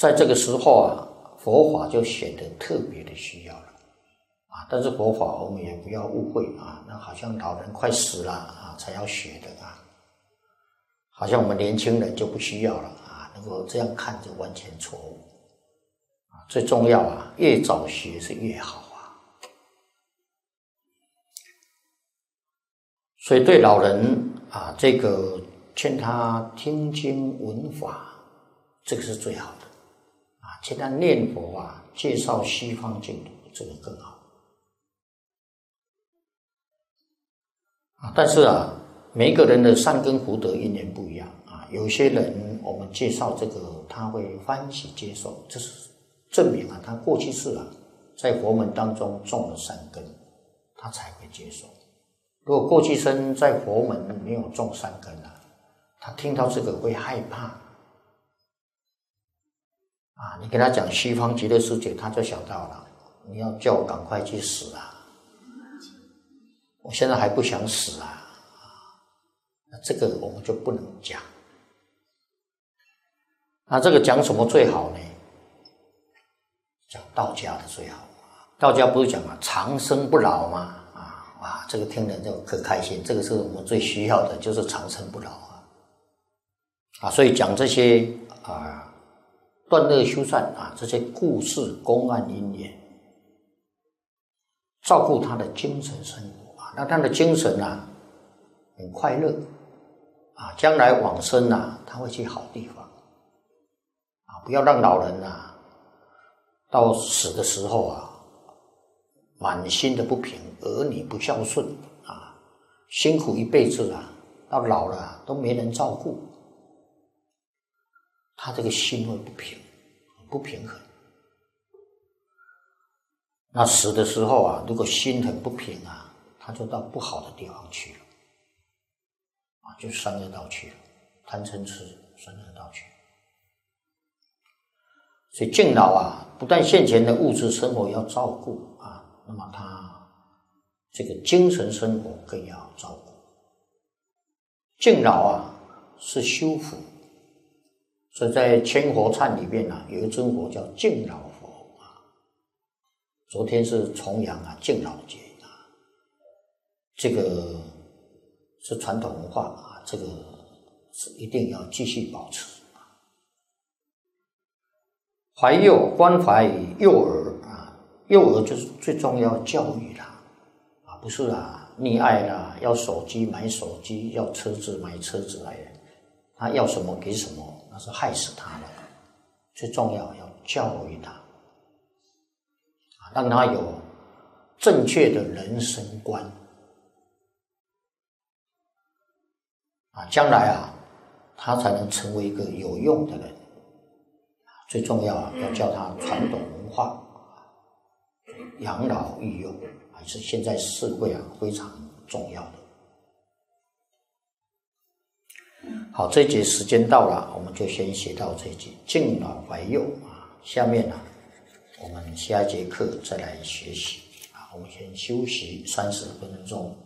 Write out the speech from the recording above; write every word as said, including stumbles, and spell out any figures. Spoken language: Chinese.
在这个时候啊，佛法就显得特别的需要了啊。但是佛法我们也不要误会啊，那好像老人快死了啊才要学的啊，好像我们年轻人就不需要了啊。如果这样看就完全错误啊。最重要啊，越早学是越好啊。所以对老人啊，这个劝他听经闻法，这个是最好的啊。劝他念佛啊，介绍西方净土，这个更好啊。但是啊，每一个人的善根福德因缘不一样啊。有些人我们介绍这个，他会欢喜接受，这是证明啊，他过去世啊，在佛门当中种了善根，他才会接受。如果过去生在佛门没有种善根啊，他听到这个会害怕啊。你跟他讲西方极乐世界，他就想到了，你要叫我赶快去死啊，我现在还不想死啊。那这个我们就不能讲。那这个讲什么最好呢？讲道家的最好。道家不是讲啊长生不老吗？啊，这个听了就可开心，这个是我们最需要的，就是长生不老啊！啊，所以讲这些啊断恶修善啊，这些故事公案因缘，照顾他的精神生活啊，让他的精神啊很快乐啊，将来往生啊，他会去好地方啊，不要让老人啊到死的时候啊，满心的不平，儿女不孝顺啊，辛苦一辈子啊，到老了啊都没人照顾，他这个心会不平，不平衡。那死的时候啊，如果心很不平啊，他就到不好的地方去了啊，就三恶道去了，贪嗔痴三恶道去了。所以敬老啊，不但现前的物质生活要照顾啊，那么他这个精神生活更要照顾。敬老啊是修福，所以在千佛忏里面啊，有一尊佛叫敬老佛啊。昨天是重阳啊，敬老节啊，这个是传统文化啊，这个是一定要继续保持。怀幼关怀幼儿啊，幼儿就是最重要教育啦啊，不是啊溺爱啦，要手机买手机，要车子买车子来的，他要什么给什么，那是害死他了。最重要要教育他啊，让他有正确的人生观啊，将来啊他才能成为一个有用的人。最重要啊，要教他传统文化，养老育幼还是现在社会啊非常重要的。好，这一节时间到了，我们就先写到这一节敬老怀幼啊。下面呢、啊，我们下一节课再来学习啊。我们先休息三十分钟。